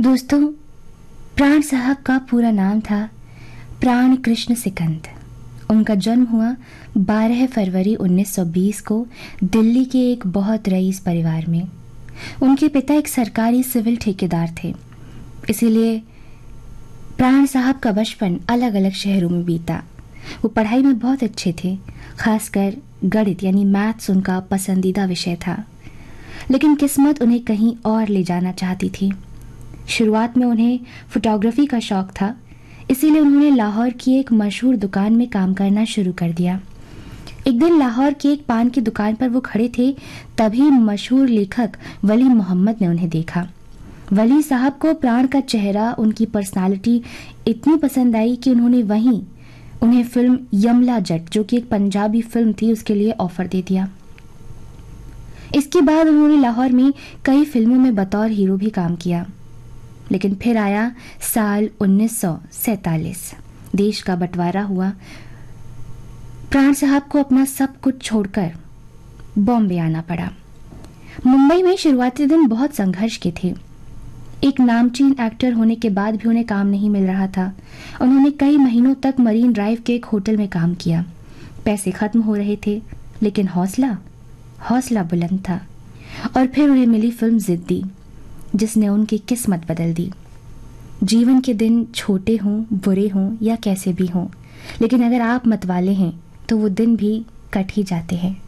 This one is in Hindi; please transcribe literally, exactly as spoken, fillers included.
दोस्तों, प्राण साहब का पूरा नाम था प्राण कृष्ण सिकंद। उनका जन्म हुआ बारह फरवरी उन्नीस सौ बीस को दिल्ली के एक बहुत रईस परिवार में। उनके पिता एक सरकारी सिविल ठेकेदार थे, इसीलिए प्राण साहब का बचपन अलग अलग शहरों में बीता। वो पढ़ाई में बहुत अच्छे थे, खासकर गणित यानी मैथ्स उनका पसंदीदा विषय था। लेकिन किस्मत उन्हें कहीं और ले जाना चाहती थी। शुरुआत में उन्हें फोटोग्राफी का शौक था, इसीलिए उन्होंने लाहौर की एक मशहूर दुकान में काम करना शुरू कर दिया। एक दिन लाहौर की एक पान की दुकान पर वो खड़े थे, तभी मशहूर लेखक वली मोहम्मद ने उन्हें देखा। वली साहब को प्राण का चेहरा, उनकी पर्सनालिटी इतनी पसंद आई कि उन्होंने वहीं उन्हें फिल्म यमला जट, जो कि एक पंजाबी फिल्म थी, उसके लिए ऑफर दे दिया। इसके बाद उन्होंने लाहौर में कई फिल्मों में बतौर हीरो भी काम किया। लेकिन फिर आया साल उन्नीस सौ सैतालीस। देश का बंटवारा हुआ। प्राण साहब को अपना सब कुछ छोड़कर बॉम्बे आना पड़ा। मुंबई में शुरुआती दिन बहुत संघर्ष के थे। एक नामचीन एक्टर होने के बाद भी उन्हें काम नहीं मिल रहा था। उन्होंने कई महीनों तक मरीन ड्राइव के एक होटल में काम किया। पैसे खत्म हो रहे थे, लेकिन हौसला हौसला बुलंद था। और फिर उन्हें मिली फिल्म जिद्दी, जिसने उनकी किस्मत बदल दी। जीवन के दिन छोटे हों, बुरे हों या कैसे भी हों, लेकिन अगर आप मतवाले हैं तो वो दिन भी कट ही जाते हैं।